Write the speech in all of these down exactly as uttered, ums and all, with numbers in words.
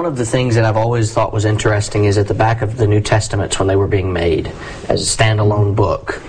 one of the things that I've always thought was interesting is at the back of the New Testaments when they were being made as a standalone book,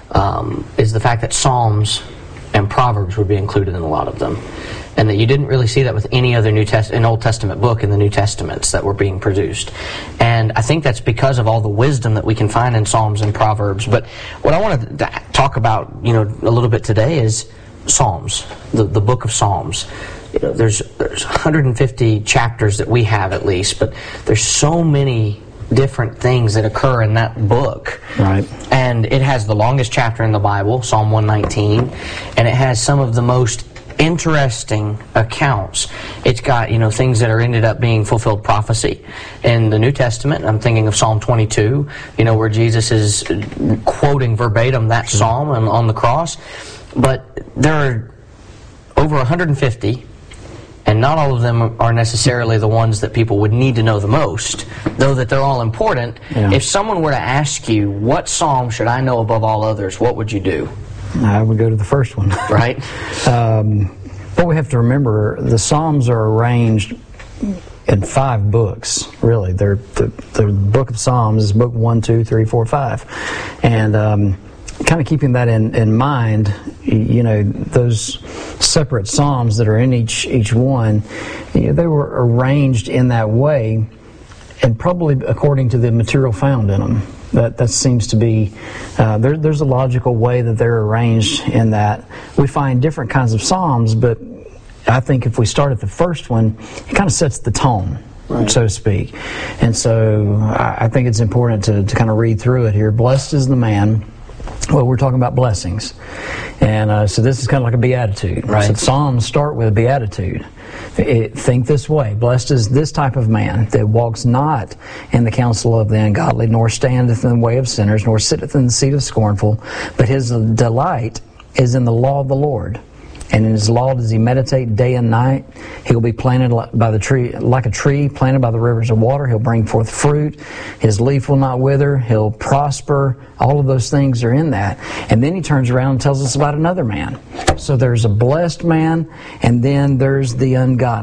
um, is the fact that Psalms and Proverbs would be included in a lot of them. And that you didn't really see that with any other New Test- an Old Testament book in the New Testaments that were being produced. And I think that's because of all the wisdom that we can find in Psalms and Proverbs. But what I want to talk about, you know, a little bit today is Psalms, the, the book of Psalms. You know, there's there's one hundred fifty chapters that we have at least, but there's so many different things that occur in that book. Right. And it has the longest chapter in the Bible, Psalm one nineteen, and it has some of the most interesting accounts. It's got, you know, things that are ended up being fulfilled prophecy in the New Testament. I'm thinking of Psalm twenty-two, you know, where Jesus is quoting verbatim that psalm on, on the cross. But there are over one hundred fifty, and not all of them are necessarily the ones that people would need to know the most, though that they're all important. Yeah. If someone were to ask you, what psalm should I know above all others, what would you do? I would go to the first one. Right. um, but we have to remember, the Psalms are arranged in five books, really. They're, the, the book of Psalms is book one, two, three, four, five. And um, kind of keeping that in, in mind, you know, those separate Psalms that are in each, each one, you know, they were arranged in that way, and probably according to the material found in them. That that seems to be, uh, there, there's a logical way that they're arranged in that. We find different kinds of psalms, but I think if we start at the first one, it kind of sets the tone, right, so to speak. And so I, I think it's important to, to kind of read through it here. Blessed is the man. Well, we're talking about blessings. And uh, so this is kind of like a beatitude. Right. So Psalms start with a beatitude. It, think this way: blessed is this type of man that walks not in the counsel of the ungodly, nor standeth in the way of sinners, nor sitteth in the seat of scornful, but his delight is in the law of the Lord. And in his law does he meditate day and night. He will be planted by the tree, like a tree planted by the rivers of water. He'll bring forth fruit. His leaf will not wither. He'll prosper. All of those things are in that. And then he turns around and tells us about another man. So there's a blessed man, and then there's the ungodly.